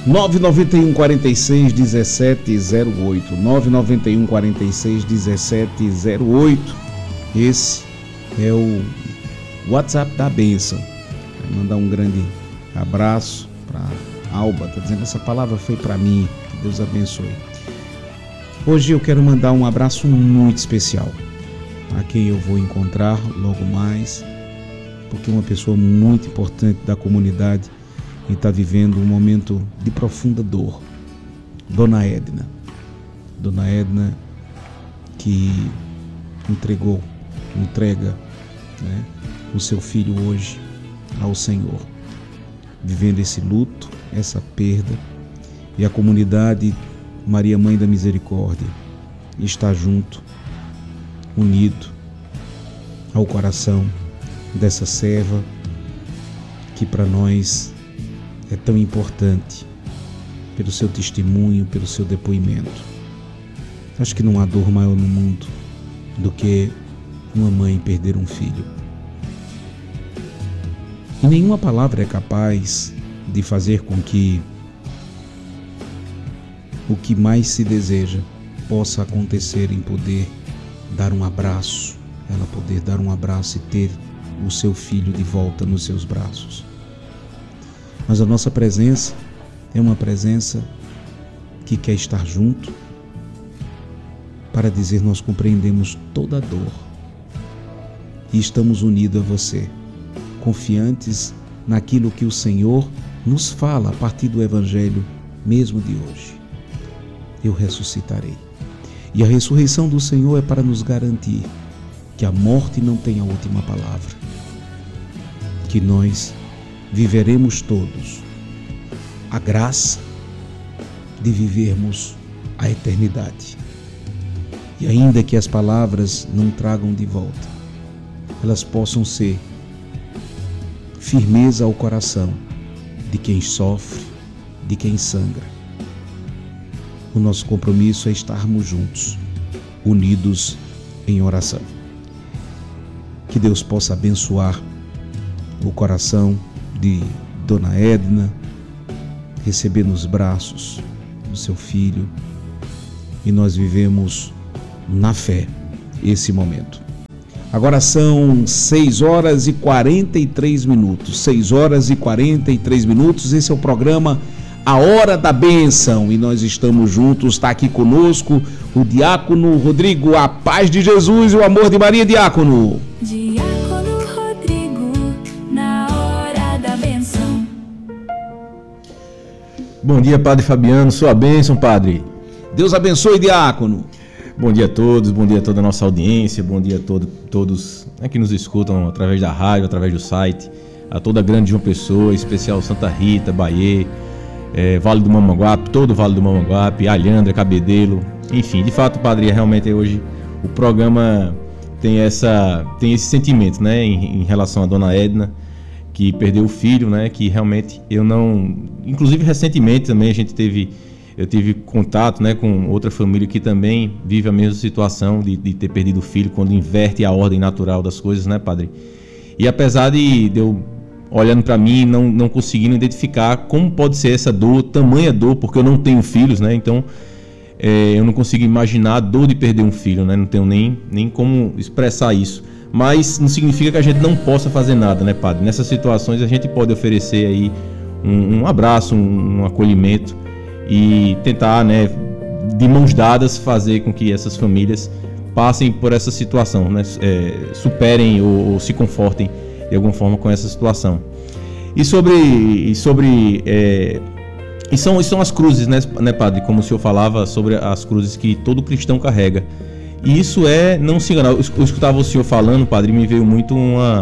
991 46 1708, 991 46 1708. Esse é o WhatsApp da bênção. Vou mandar um grande abraço para Alba, tá dizendo: essa palavra foi para mim, que Deus abençoe. Hoje eu quero mandar um abraço muito especial a quem eu vou encontrar logo mais, porque é uma pessoa muito importante da comunidade e está vivendo um momento de profunda dor. Dona Edna, que entrega, né, o seu filho hoje ao Senhor, vivendo esse luto, essa perda, e a comunidade Maria Mãe da Misericórdia está junto, unido ao coração dessa serva que para nós é tão importante, pelo seu testemunho, pelo seu depoimento. Acho que não há dor maior no mundo do que uma mãe perder um filho. E nenhuma palavra é capaz de fazer com que o que mais se deseja possa acontecer, em poder dar um abraço, ela poder dar um abraço e ter o seu filho de volta nos seus braços. Mas a nossa presença é uma presença que quer estar junto para dizer: nós compreendemos toda a dor e estamos unidos a você, confiantes naquilo que o Senhor nos fala a partir do Evangelho mesmo de hoje. Eu ressuscitarei. E a ressurreição do Senhor é para nos garantir que a morte não tem a última palavra, que nós viveremos todos a graça de vivermos a eternidade. E ainda que as palavras não tragam de volta, elas possam ser firmeza ao coração de quem sofre, de quem sangra. O nosso compromisso é estarmos juntos, unidos em oração. Que Deus possa abençoar o coração de Dona Edna, receber nos braços do seu filho, e nós vivemos na fé esse momento. Agora são 6 horas e 43 minutos. 6 horas e 43 minutos. Esse é o programa A Hora da Bênção. E nós estamos juntos. Está aqui conosco o diácono Rodrigo. A paz de Jesus e o amor de Maria, diácono. Diácono Rodrigo, na Hora da Bênção. Bom dia, Padre Fabiano. Sua bênção, Padre. Deus abençoe, diácono. Bom dia a todos, bom dia a toda a nossa audiência, bom dia a todos que nos escutam através da rádio, através do site, a toda a grande João Pessoa, em especial Santa Rita, Bahia, Vale do Mamanguape, todo o Vale do Mamanguape, Alhandra, Cabedelo, enfim, de fato, Padre, realmente hoje o programa tem esse sentimento, né, em relação à Dona Edna, que perdeu o filho, né, que realmente inclusive recentemente também eu tive contato, né, com outra família que também vive a mesma situação de ter perdido o filho, quando inverte a ordem natural das coisas, né, Padre? E apesar de eu, olhando para mim, não conseguindo identificar como pode ser essa dor, tamanha dor, porque eu não tenho filhos, né? Então, eu não consigo imaginar a dor de perder um filho, né? Não tenho nem como expressar isso. Mas não significa que a gente não possa fazer nada, né, Padre? Nessas situações a gente pode oferecer aí um abraço, um acolhimento, e tentar, né, de mãos dadas, fazer com que essas famílias passem por essa situação, né, superem ou se confortem de alguma forma com essa situação. E são as cruzes, né, Padre, como o senhor falava sobre as cruzes que todo cristão carrega. E isso não se enganar. Eu escutava o senhor falando, Padre, e me veio muito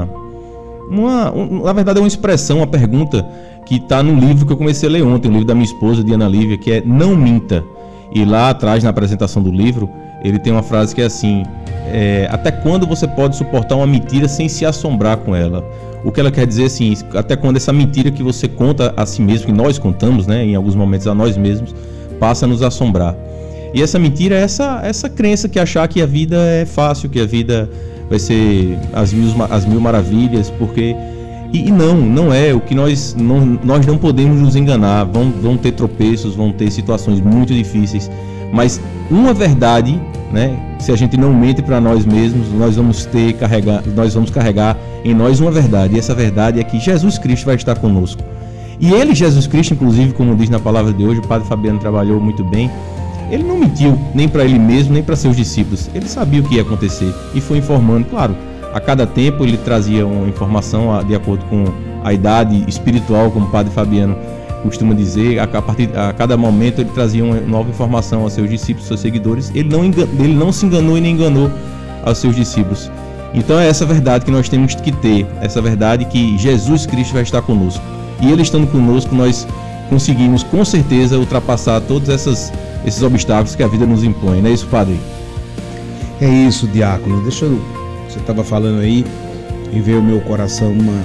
na verdade é uma expressão, uma pergunta que está no livro que eu comecei a ler ontem, o livro da minha esposa, Diana Lívia, que é Não Minta. E lá atrás, na apresentação do livro, ele tem uma frase que é assim: até quando você pode suportar uma mentira sem se assombrar com ela? O que ela quer dizer, assim, até quando essa mentira que você conta a si mesmo, que nós contamos, né, em alguns momentos a nós mesmos, passa a nos assombrar. E essa mentira é essa crença que achar que a vida é fácil, que a vida vai ser as mil maravilhas, porque E não é o que nós não podemos nos enganar. Vão ter tropeços, vão ter situações muito difíceis, mas uma verdade, né? Se a gente não mente para nós mesmos, nós vamos carregar em nós uma verdade, e essa verdade é que Jesus Cristo vai estar conosco. E ele, Jesus Cristo, inclusive, como diz na palavra de hoje, o Padre Fabiano trabalhou muito bem, ele não mentiu nem para ele mesmo, nem para seus discípulos. Ele sabia o que ia acontecer e foi informando. Claro, a cada tempo ele trazia uma informação de acordo com a idade espiritual, como o Padre Fabiano costuma dizer. A cada momento ele trazia uma nova informação aos seus discípulos, seus seguidores. Ele não se enganou e nem enganou aos seus discípulos. Então é essa verdade que nós temos que ter, essa verdade que Jesus Cristo vai estar conosco. E ele estando conosco, nós conseguimos com certeza ultrapassar todos esses obstáculos que a vida nos impõe. Não é isso, Padre? É isso, diácono. Você estava falando aí e veio ao meu coração uma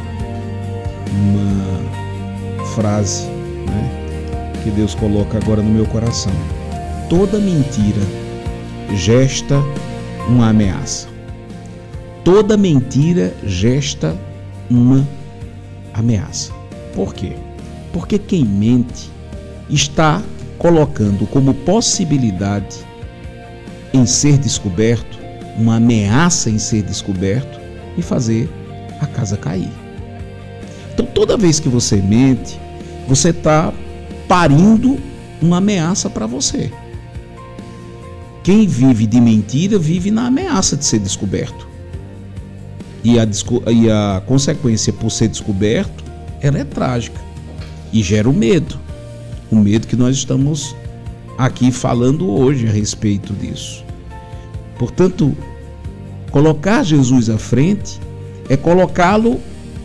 frase, né, que Deus coloca agora no meu coração. Toda mentira gesta uma ameaça. Toda mentira gesta uma ameaça. Por quê? Porque quem mente está colocando como possibilidade em ser descoberto, uma ameaça em ser descoberto e fazer a casa cair. Então, toda vez que você mente, você está parindo uma ameaça para você. Quem vive de mentira vive na ameaça de ser descoberto. E a consequência por ser descoberto, ela é trágica e gera o medo que nós estamos aqui falando hoje a respeito disso. Portanto, colocar Jesus à frente é colocá-lo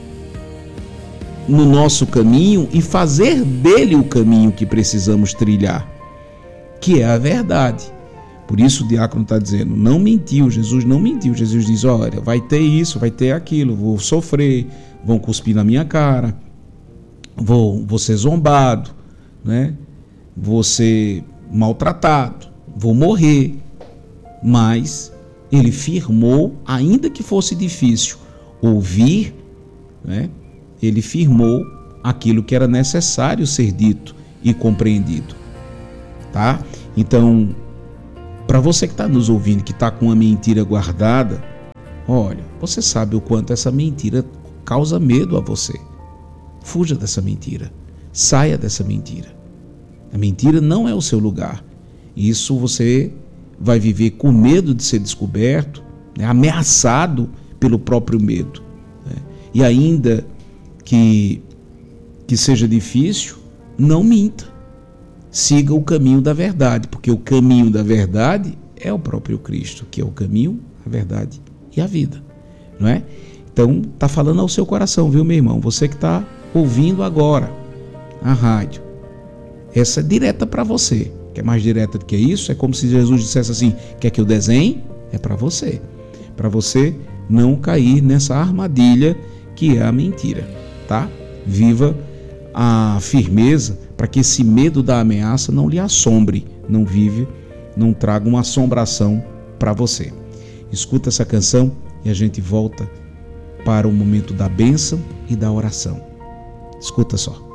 no nosso caminho e fazer dele o caminho que precisamos trilhar, que é a verdade. Por isso o diácono está dizendo, não mentiu, Jesus não mentiu. Jesus diz, olha, vai ter isso, vai ter aquilo, vou sofrer, vão cuspir na minha cara, vou ser zombado, né? Vou ser maltratado, vou morrer. Mas ele firmou, ainda que fosse difícil ouvir, né? Ele firmou aquilo que era necessário ser dito e compreendido, tá? Então, para você que está nos ouvindo, que está com uma mentira guardada, olha, você sabe o quanto essa mentira causa medo a você. Fuja dessa mentira, saia dessa mentira. A mentira não é o seu lugar. Isso você vai viver com medo de ser descoberto, né? Ameaçado pelo próprio medo, né? E ainda que seja difícil, não minta. Siga o caminho da verdade, porque o caminho da verdade é o próprio Cristo, que é o caminho, a verdade e a vida, não é? Então, está falando ao seu coração, viu, meu irmão? Você que está ouvindo agora a rádio, essa é direta para você. Quer mais direta do que isso? É como se Jesus dissesse assim, quer que eu desenhe? É para você não cair nessa armadilha que é a mentira, tá? Viva a firmeza para que esse medo da ameaça não lhe assombre, não traga uma assombração para você. Escuta essa canção e a gente volta para o momento da bênção e da oração. Escuta só.